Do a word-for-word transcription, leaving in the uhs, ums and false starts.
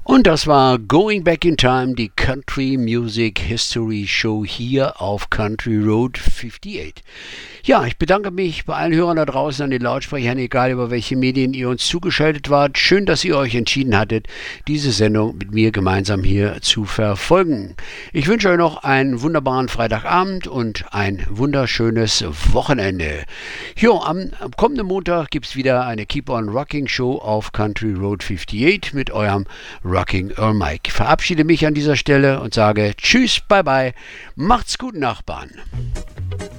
Und das war Going Back in Time, die Country Music History Show hier auf Country Road achtundfünfzig. Ja, ich bedanke mich bei allen Hörern da draußen an den Lautsprechern, egal über welche Medien ihr uns zugeschaltet wart. Schön, dass ihr euch entschieden hattet, diese Sendung mit mir gemeinsam hier zu verfolgen. Ich wünsche euch noch einen wunderbaren Freitagabend und ein wunderschönes Wochenende. Jo, am, am kommenden Montag gibt es wieder eine Keep on Rocking Show auf Country Road achtundfünfzig mit eurem Rocking Earl Mike. Ich verabschiede mich an dieser Stelle und sage Tschüss, bye bye, macht's gut, Nachbarn.